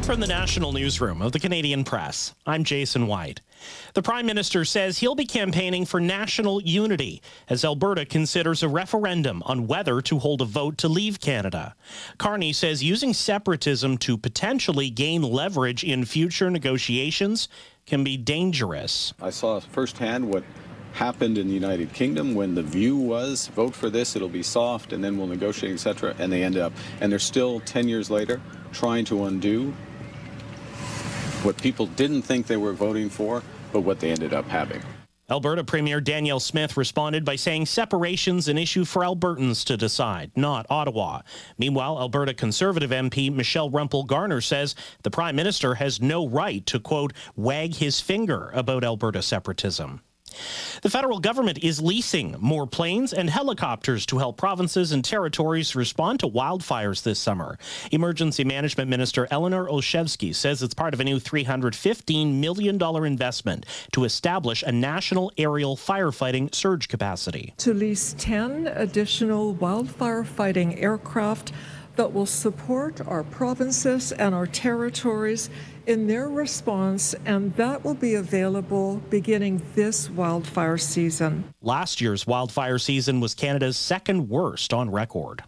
From the National Newsroom of the Canadian Press, I'm Jason White. The Prime Minister says he'll be campaigning for national unity as Alberta considers a referendum on whether to hold a vote to leave Canada. Carney says using separatism to potentially gain leverage in future negotiations can be dangerous. I saw firsthand what happened in the United Kingdom when the view was vote for this, it'll be soft, and then we'll negotiate, etc. And they ended up, and they're still 10 years later trying to undo what people didn't think they were voting for, but what they ended up having. Alberta Premier Danielle Smith responded by saying separation's an issue for Albertans to decide, not Ottawa. Meanwhile, Alberta Conservative MP Michelle Rempel-Garner says the Prime Minister has no right to, quote, wag his finger about Alberta separatism. The federal government is leasing more planes and helicopters to help provinces and territories respond to wildfires this summer. Emergency Management Minister Eleanor Olszewski says it's part of a new $315 million investment to establish a national aerial firefighting surge capacity. To lease 10 additional wildfire fighting aircraft that will support our provinces and our territories in their response, and that will be available beginning this wildfire season. Last year's wildfire season was Canada's second worst on record.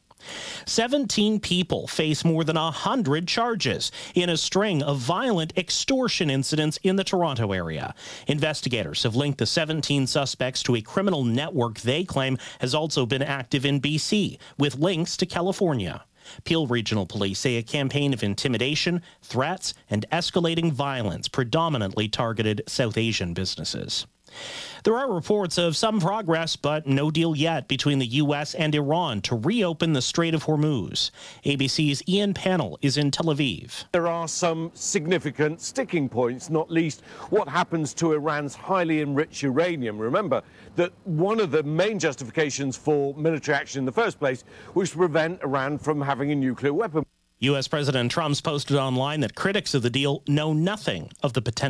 17 people face more than 100 charges in a string of violent extortion incidents in the Toronto area. Investigators have linked the 17 suspects to a criminal network they claim has also been active in BC, with links to California. Peel Regional Police say a campaign of intimidation, threats, and escalating violence predominantly targeted South Asian businesses. There are reports of some progress, but no deal yet between the U.S. and Iran to reopen the Strait of Hormuz. ABC's Ian Pannell is in Tel Aviv. There are some significant sticking points, not least what happens to Iran's highly enriched uranium. Remember that one of the main justifications for military action in the first place was to prevent Iran from having a nuclear weapon. U.S. President Trump's posted online that critics of the deal know nothing of the potential